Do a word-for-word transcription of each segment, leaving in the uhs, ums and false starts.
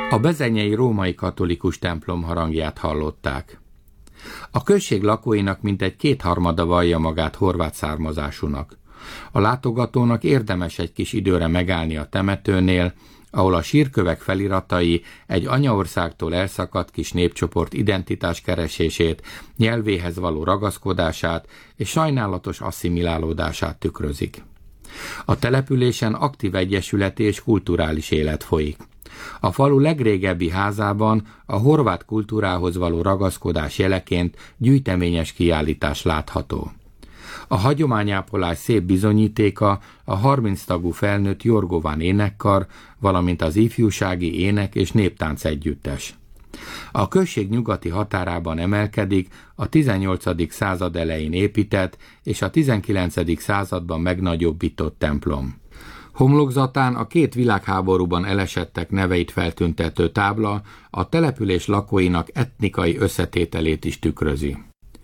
A bezenyei római katolikus templom harangját hallották. A község lakóinak mintegy kétharmada vallja magát horvát származásúnak. A látogatónak érdemes egy kis időre megállni a temetőnél, ahol a sírkövek feliratai egy anyaországtól elszakadt kis népcsoport identitás keresését, nyelvéhez való ragaszkodását és sajnálatos asszimilálódását tükrözik. A településen aktív egyesületi és kulturális élet folyik. A falu legrégebbi házában a horvát kultúrához való ragaszkodás jeleként gyűjteményes kiállítás látható. A hagyományápolás szép bizonyítéka a harminc tagú felnőtt Jorgován énekkar, valamint az ifjúsági ének és néptánc együttes. A község nyugati határában emelkedik a tizennyolcadik század elején épített és a tizenkilencedik században megnagyobbított templom. Homlokzatán a két világháborúban elesettek neveit feltüntető tábla a település lakóinak etnikai összetételét is tükrözi.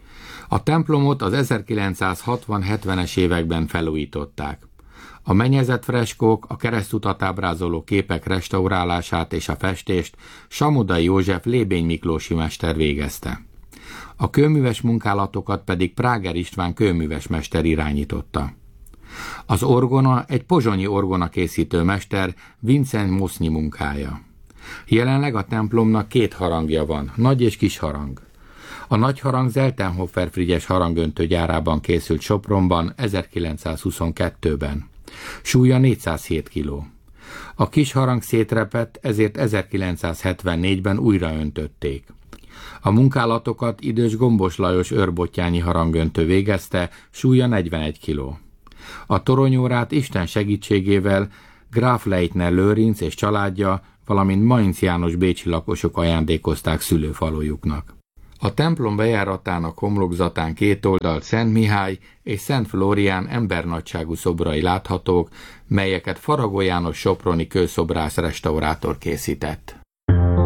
A templomot az ezerkilencszázhatvan-hetvenes években felújították. A mennyezett freskók, a keresztutat ábrázoló képek restaurálását és a festést Samudai József Lébény Miklósi mester végezte. A kőműves munkálatokat pedig Práger István kőműves mester irányította. Az orgona egy pozsonyi orgonakészítő mester Vincent Musznyi munkája. Jelenleg a templomnak két harangja van, nagy és kis harang. A nagy harang Zeltenhofer Frigyes harangöntő gyárában készült Sopronban ezerkilencszázhuszonkettőben. Súlya négyszázhét kiló. A kis harang szétrepett, ezért ezerkilencszázhetvennégyben újra öntötték. A munkálatokat idős Gombos Lajos őrbottyányi harangöntő végezte, súlya negyvenegy kiló. A toronyórát Isten segítségével Gráf Leitner Lőrinc és családja, valamint Mainz János bécsi lakosok ajándékozták szülőfalujuknak. A templom bejáratának homlokzatán két oldalt Szent Mihály és Szent Flórián embernagyságú szobrai láthatók, melyeket Faragó János soproni kőszobrász restaurátor készített.